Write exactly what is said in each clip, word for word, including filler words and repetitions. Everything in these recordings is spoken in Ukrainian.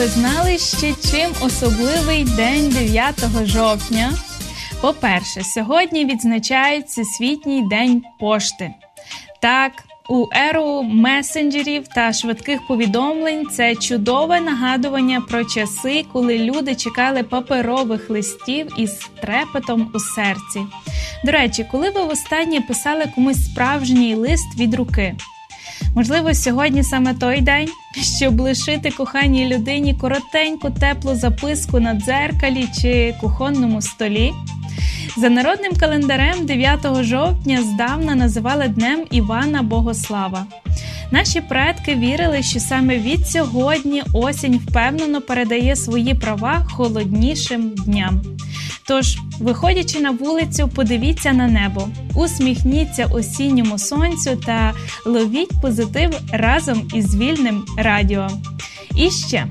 Ви знали ще, чим особливий день дев'ятого жовтня? По-перше, сьогодні відзначають Всесвітній день пошти. Так, у еру месенджерів та швидких повідомлень це чудове нагадування про часи, коли люди чекали паперових листів із трепетом у серці. До речі, коли ви востаннє писали комусь справжній лист від руки? Можливо, сьогодні саме той день, щоб лишити коханій людині коротеньку теплу записку на дзеркалі чи кухонному столі? За народним календарем дев'ятого жовтня здавна називали Днем Івана Богослава. Наші предки вірили, що саме від сьогодні осінь впевнено передає свої права холоднішим дням. Тож, виходячи на вулицю, подивіться на небо, усміхніться осінньому сонцю та ловіть позитив разом із Вільним радіо. І ще,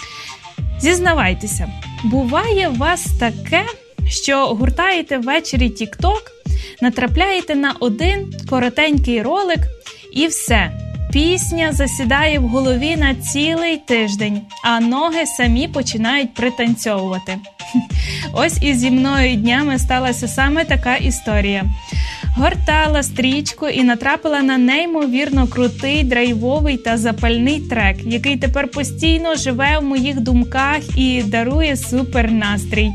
зізнавайтеся, буває у вас таке, що гуртаєте ввечері тік-ток, натрапляєте на один коротенький ролик і все. Пісня засідає в голові на цілий тиждень, а ноги самі починають пританцьовувати. Ось і зі мною днями сталася саме така історія. Гортала стрічку і натрапила на неймовірно крутий, драйвовий та запальний трек, який тепер постійно живе в моїх думках і дарує супер настрій.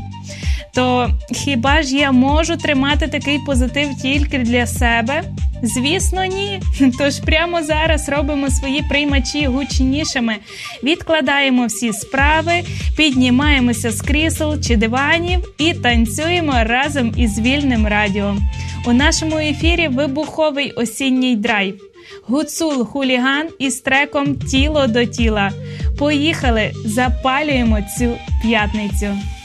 То хіба ж я можу тримати такий позитив тільки для себе? Звісно, ні. Тож прямо зараз робимо свої приймачі гучнішими, відкладаємо всі справи, піднімаємося з крісел чи диванів і танцюємо разом із Вільним радіо. У нашому ефірі вибуховий осінній драйв. Гуцул Хуліган із треком «Тіло до тіла». Поїхали, запалюємо цю п'ятницю.